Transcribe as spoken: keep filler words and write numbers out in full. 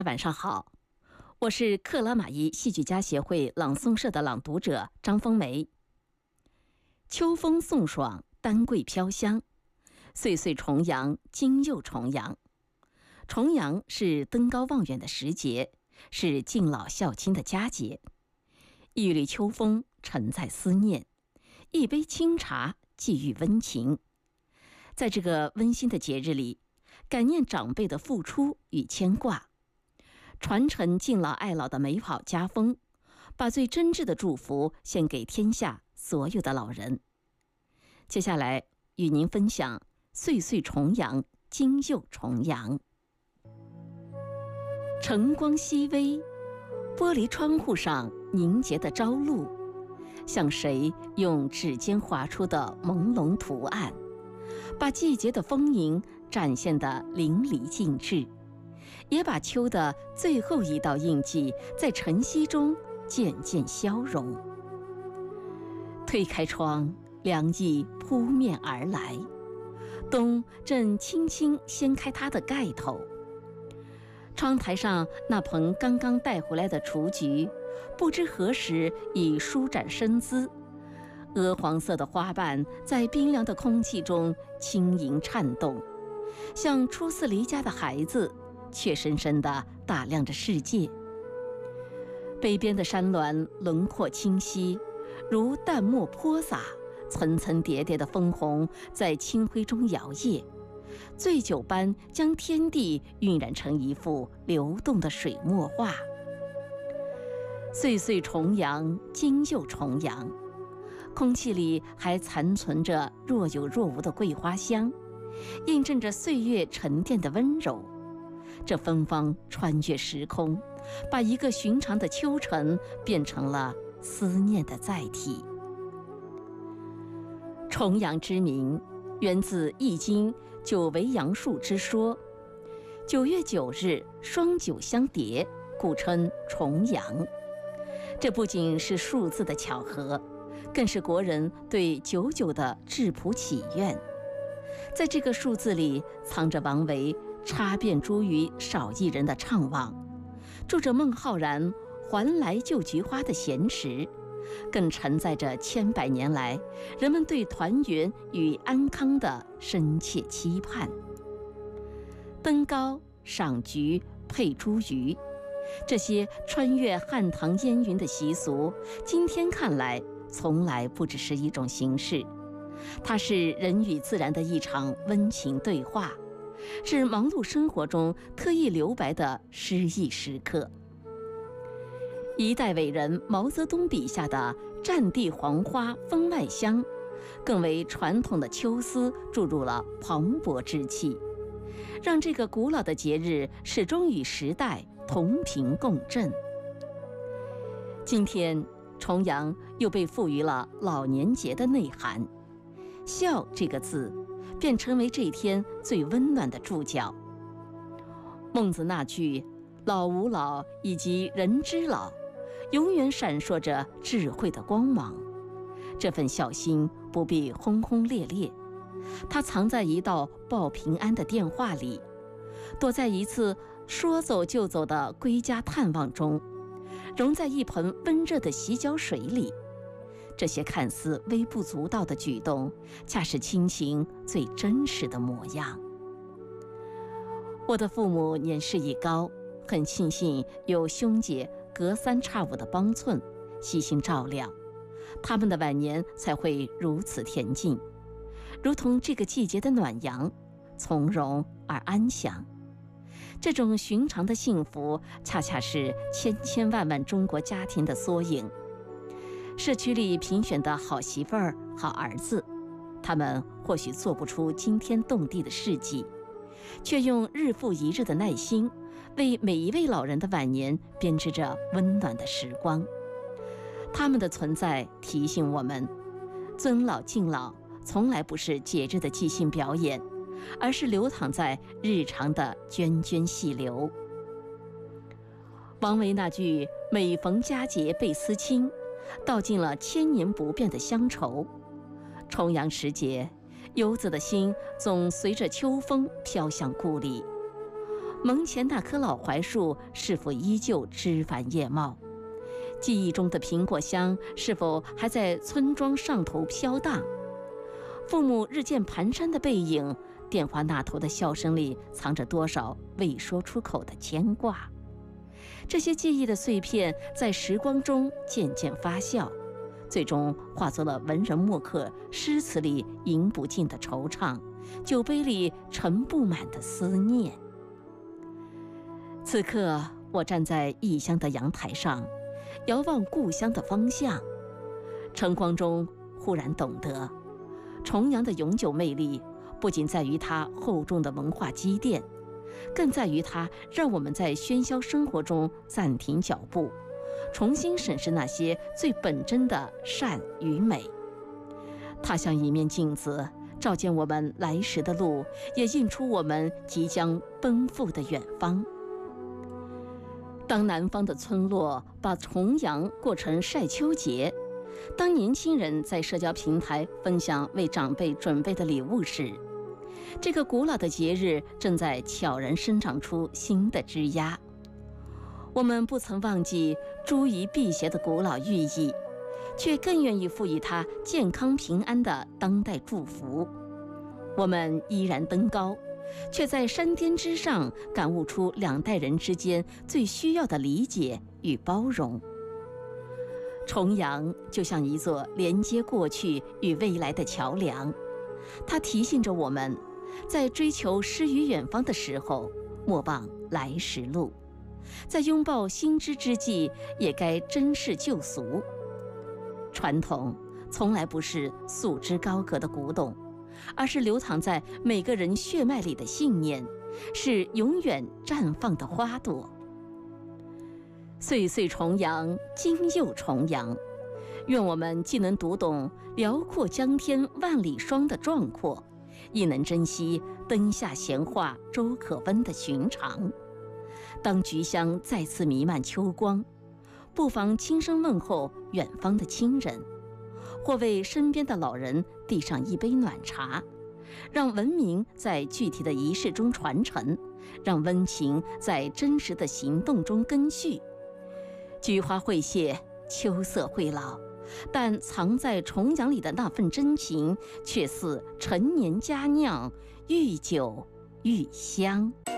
晚上好，我是克拉玛依戏剧家协会朗诵社的朗读者张丰梅。秋风送爽，丹桂飘香，岁岁重阳，今又重阳。重阳是登高望远的时节，是敬老孝亲的佳节。一缕秋风，沉在思念；一杯清茶，寄予温情。在这个温馨的节日里，感念长辈的付出与牵挂，传承敬老爱老的美好家风，把最真挚的祝福献给天下所有的老人。接下来与您分享岁岁重阳，今又重阳。晨光熹微，玻璃窗户上凝结的朝露，像谁用指尖划出的朦胧图案，把季节的丰盈展现得淋漓尽致，也把秋的最后一道印记在晨曦中渐渐消融。推开窗，凉意扑面而来，冬正轻轻掀开它的盖头。窗台上那盆刚刚带回来的雏菊，不知何时已舒展身姿，鹅黄色的花瓣在冰凉的空气中轻盈颤动，像初次离家的孩子，怯生生地打量着世界。北边的山峦轮廓清晰，如淡墨泼洒，层层叠叠的枫红在清辉中摇曳，醉酒般将天地晕染成一幅流动的水墨画。岁岁重阳，今又重阳，空气里还残存着若有若无的桂花香，印证着岁月沉淀的温柔。这芬芳穿越时空，把一个寻常的秋晨变成了思念的载体。重阳之名源自《易经》九为阳数之说，九月九日双九相叠，故称重阳。这不仅是数字的巧合，更是国人对九九的质朴祈愿。在这个数字里，藏着王维插遍茱萸少一人的怅惘，住着孟浩然还来就菊花的闲池，更承载着千百年来人们对团圆与安康的深切期盼。登高赏菊配茱萸，这些穿越汉唐烟云的习俗，今天看来从来不只是一种形式，它是人与自然的一场温情对话，是忙碌生活中特意留白的诗意时刻。一代伟人毛泽东笔下的战地黄花分外香，更为传统的秋思注入了磅礴之气，让这个古老的节日始终与时代同频共振。今天重阳又被赋予了老年节的内涵，孝这个字便成为这一天最温暖的注脚。孟子那句老吾老以及人之老，永远闪烁着智慧的光芒。这份孝心不必轰轰烈烈，它藏在一道报平安的电话里，躲在一次说走就走的归家探望中，融在一盆温热的洗脚水里。这些看似微不足道的举动，恰是亲情最真实的模样。我的父母年事已高，很庆幸有兄姐隔三差五的帮衬，悉心照料，他们的晚年才会如此恬静，如同这个季节的暖阳，从容而安详。这种寻常的幸福，恰恰是千千万万中国家庭的缩影。社区里评选的好媳妇儿、好儿子，他们或许做不出惊天动地的事迹，却用日复一日的耐心，为每一位老人的晚年编织着温暖的时光。他们的存在提醒我们，尊老敬老从来不是节日的即兴表演，而是流淌在日常的涓涓细流。王维那句每逢佳节倍思亲，道尽了千年不变的乡愁。重阳时节，游子的心总随着秋风飘向故里。 门前那棵老槐树是否依旧枝繁叶茂？记忆中的苹果香是否还在村庄上头飘荡？父母日渐蹒跚的背影，电话那头的笑声里藏着多少未说出口的牵挂？这些记忆的碎片在时光中渐渐发酵，最终化作了文人墨客诗词里吟不尽的惆怅，酒杯里盛不满的思念。此刻，我站在异乡的阳台上，遥望故乡的方向，晨光中忽然懂得，重阳的永久魅力不仅在于它厚重的文化积淀，更在于它让我们在喧嚣生活中暂停脚步，重新审视那些最本真的善与美。它像一面镜子，照见我们来时的路，也映出我们即将奔赴的远方。当南方的村落把重阳过成晒秋节，当年轻人在社交平台分享为长辈准备的礼物时，这个古老的节日正在悄然生长出新的枝桠。我们不曾忘记诸夷辟邪的古老寓意，却更愿意赋予它健康平安的当代祝福。我们依然登高，却在山巅之上感悟出两代人之间最需要的理解与包容。重阳就像一座连接过去与未来的桥梁，它提醒着我们，在追求诗与远方的时候，莫忘来时路；在拥抱新知之际，也该珍视旧俗。传统从来不是束之高阁的古董，而是流淌在每个人血脉里的信念，是永远绽放的花朵。岁岁重阳，今又重阳，愿我们既能读懂辽阔江天万里霜的壮阔，亦能珍惜灯下闲话粥可温的寻常。当菊香再次弥漫秋光，不妨轻声问候远方的亲人，或为身边的老人递上一杯暖茶，让文明在具体的仪式中传承，让温情在真实的行动中根续。菊花会谢，秋色会老，但藏在重阳里的那份真情，却似陈年佳酿，愈久愈香。